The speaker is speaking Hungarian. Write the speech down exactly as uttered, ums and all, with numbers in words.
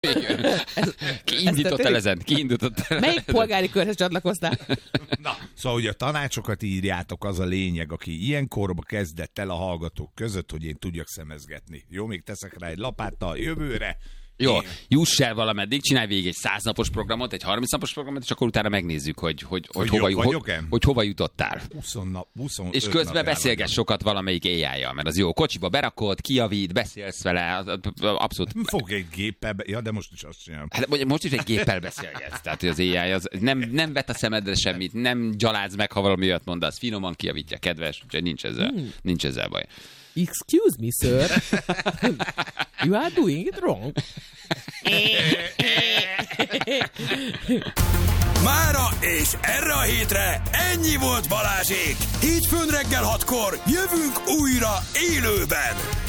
Ki indítottál ezen? Ki indítottál? Melyik polgári körhez csatlakoztál? Na, szóval, hogy a tanácsokat írjátok, az a lényeg, aki ilyen korba kezdett el a hallgatók között, hogy én tudjak szemezgetni. Jó, még teszek rá egy lapáttal jövőre. Jó, Én... juss el valameddig, csinálj végig egy száz napos programot, egy harminc napos programot, és akkor utána megnézzük, hogy, hogy, hogy, hogy, hova, hogy, hogy, hogy hova jutottál. húsz nap, huszonöt és közben beszélgess sokat valamelyik éjjel, mert az jó. Kocsiba berakod, kijavít, beszélsz vele, abszolút. Fog egy géppel, be... ja, de most is azt csinálom. Hát most is egy géppel beszélgetsz, tehát hogy az éjjel az nem, nem vet a szemedre semmit, nem gyalázd meg, ha valami olyat mondasz, finoman kijavítja, kedves, úgyhogy nincs ezzel, hmm. nincs ezzel baj. Excuse me, sir. You are doing it wrong. Mára és erre a hétre ennyi volt Balázsék. Hétfőn reggel hatkor jövünk újra élőben.